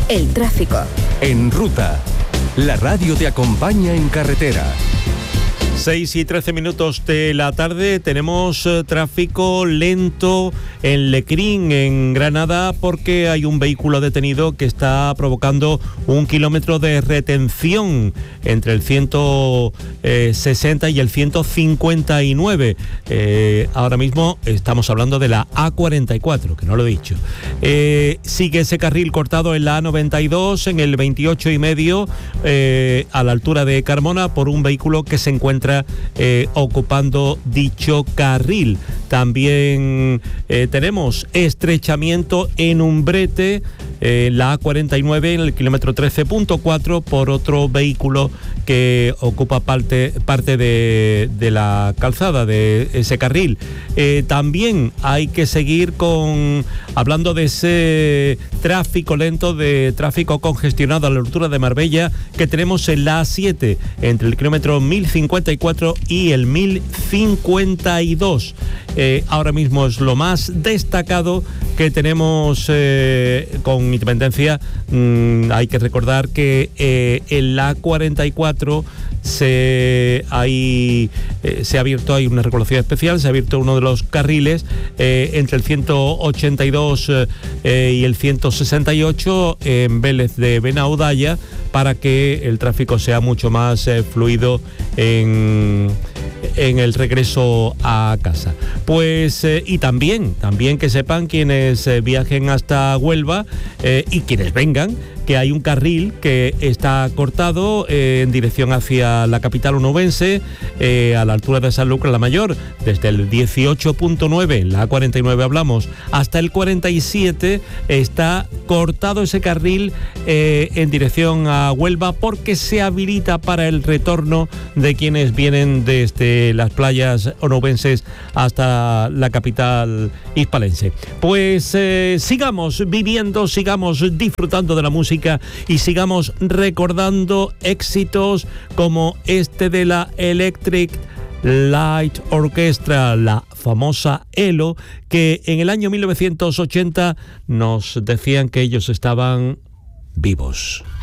El tráfico. En Ruta, la radio te acompaña en carretera. 6 y 13 minutos de la tarde, tenemos tráfico lento en Lecrín, en Granada, porque hay un vehículo detenido que está provocando 1 kilómetro de retención entre el 160 y el 159. Ahora mismo estamos hablando de la A44, que no lo he dicho. Sigue ese carril cortado en la A92, en el 28 y medio, a la altura de Carmona, por un vehículo que se encuentra ocupando dicho carril. También tenemos estrechamiento en Umbrete, la A49 en el kilómetro 13.4 por otro vehículo que ocupa parte de la calzada de ese carril. También hay que seguir hablando de ese tráfico lento, de tráfico congestionado a la altura de Marbella, que tenemos en la A7 entre el kilómetro 1054 y el 1052. Ahora mismo es lo más destacado que tenemos con independencia. Hay que recordar que en la A44 se ha abierto, hay una regulación especial, se ha abierto uno de los carriles entre el 182 y el 168 en Vélez de Benaudalla, para que el tráfico sea mucho más fluido en el regreso a casa. Pues y también que sepan quienes viajen hasta Huelva y quienes vengan, que hay un carril que está cortado en dirección hacia la capital onubense, a la altura de San Lucas la Mayor, desde el 18.9, la A49 hablamos, hasta el 47 está cortado ese carril en dirección a Huelva, porque se habilita para el retorno de quienes vienen desde las playas onubenses hasta la capital hispalense. Pues sigamos viviendo, sigamos disfrutando de la música y sigamos recordando éxitos como este de la Electric Light Orchestra, la famosa ELO, que en el año 1980 nos decían que ellos estaban vivos.